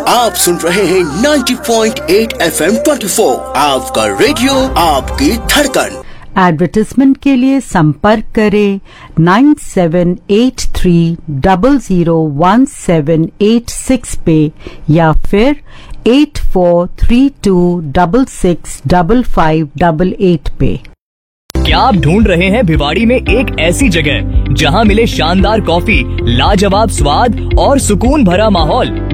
आप सुन रहे हैं 90.8 FM 24, आपका रेडियो, आपकी धड़कन। एडवर्टाइजमेंट के लिए संपर्क करें 9783001786 पे या फिर 8432665588 पे। क्या आप ढूंढ रहे हैं भिवाड़ी में एक ऐसी जगह जहां मिले शानदार कॉफी, लाजवाब स्वाद और सुकून भरा माहौल?